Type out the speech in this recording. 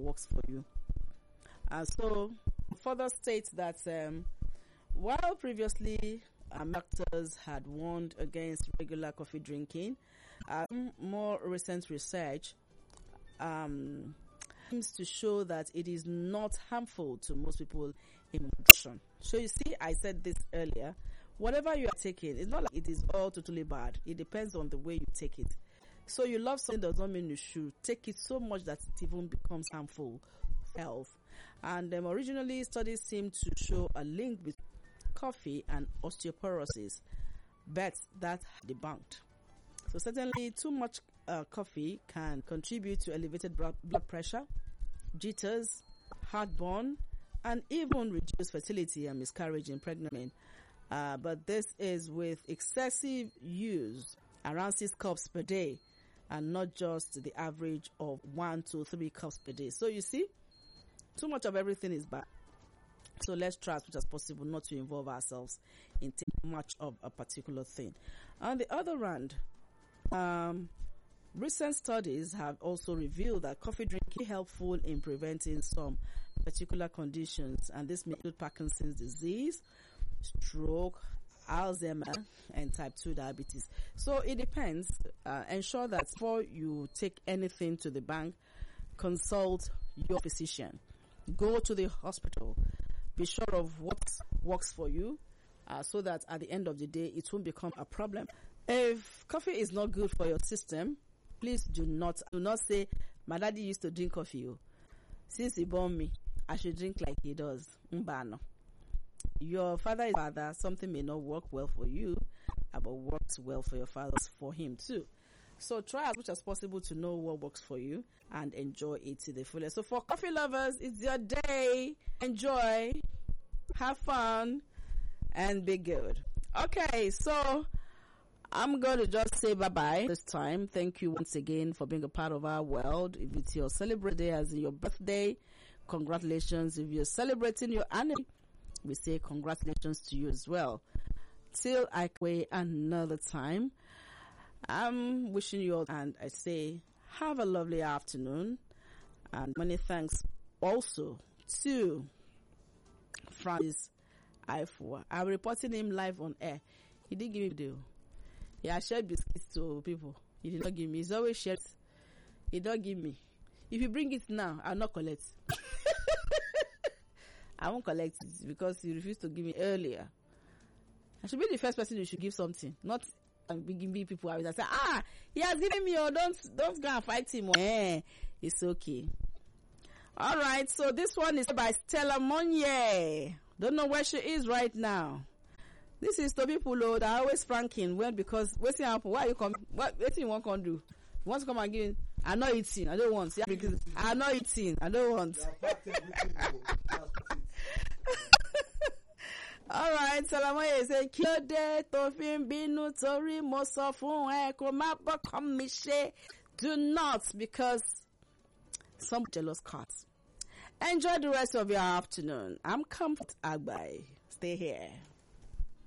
works for you. So further states that while previously doctors had warned against regular coffee drinking, more recent research seems to show that it is not harmful to most people in moderation. So you see, I said this earlier, whatever you are taking, it's not like it is all totally bad. It depends on the way you take it. So you love something does not mean you should take it so much that it even becomes harmful for health. And originally, studies seem to show a link between coffee and osteoporosis, but that debunked. So certainly, too much coffee can contribute to elevated blood pressure, jitters, heartburn, and even reduce fertility and miscarriage in pregnant women. But this is with excessive use, around 6 cups per day, and not just the average of 1 to 3 cups per day. So you see, too much of everything is bad. So let's try as much as possible not to involve ourselves in taking much of a particular thing. On the other hand, recent studies have also revealed that coffee drinking is helpful in preventing some particular conditions, and this may include Parkinson's disease, stroke, Alzheimer, and type 2 diabetes. So it depends. Ensure that before you take anything to the bank, consult your physician. Go to the hospital. Be sure of what works for you, so that at the end of the day, it won't become a problem. If coffee is not good for your system, please do not say, my daddy used to drink coffee. Since he born me, I should drink like he does. Mbano. Your father is father. Something may not work well for you, but works well for your father, for him too. So try as much as possible to know what works for you and enjoy it to the fullest. So for coffee lovers, it's your day. Enjoy, have fun, and be good. Okay, so I'm going to just say bye-bye this time. Thank you once again for being a part of our world. If it's your celebrate day, as in your birthday, congratulations. If you're celebrating your anniversary, we say congratulations to you as well. Till I wait another time, I'm wishing you all, and I say have a lovely afternoon, and many thanks also to Francis I4. I'm reporting him live on air. He didn't give me video. He has shared biscuits to people. He did not give me. He's always shared. He don't give me. If you bring it now, I'll not collect. I won't collect it because he refused to give me earlier. I should be the first person who should give something, not giving people. I say, he has given me, or don't go and fight him. It's okay. All right, so this one is by Stella Monye. Don't know where she is right now. This is to people that are always franking. Well, because what's happen? Why you come? What you want to do? You want to come and give? I'm not eating. I don't want. Yeah, because I'm not eating. I don't want. All right, Salamoye say, "Kílódé tó fi ń bínú torí mo sọ fún ẹ kó má bọ́kàn mi ṣe." Do not, because some jealous cats. Enjoy the rest of your afternoon. I'm Comfort Agbai. Stay here.